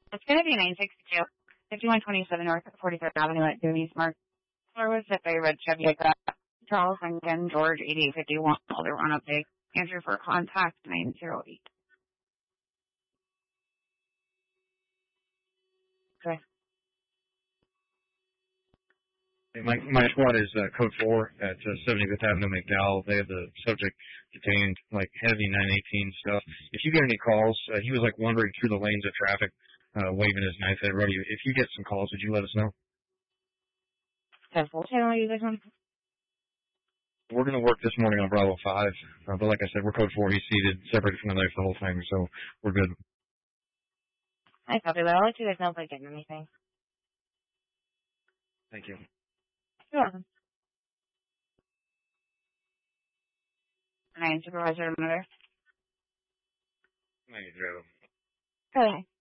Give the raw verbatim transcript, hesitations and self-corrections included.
It's going to be nine sixty-two, fifty-one twenty-seven North forty-third Avenue at Dooney Smart. Floor was set by Red Chevy Pickup. Charles Lincoln, George eighty-eight fifty-one, Alder one update. Answer for contact nine zero eight. Okay. My my squad is uh, code four at uh, seventy-fifth Avenue, McDowell. They have the subject detained, like heavy nine eighteen stuff. If you get any calls, uh, he was like wandering through the lanes of traffic, uh, waving his knife at everybody. If you get some calls, would you let us know? That's full channel you guys want? We're going to work this morning on Bravo five, uh, but like I said, we're code four. He's seated, separated from the knife, the whole thing, so we're good. I copy that. I'll let you guys know if I get anything. Thank you. You're welcome. I am Supervisor Miller. Thank you, Joe. Go ahead.